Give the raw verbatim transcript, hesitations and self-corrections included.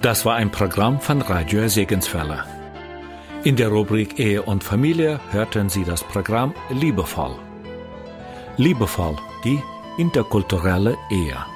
Das war ein Programm von Radio Segenswelle. In der Rubrik Ehe und Familie hörten Sie das Programm Liebevoll. Liebevoll, die interkulturelle Ehe.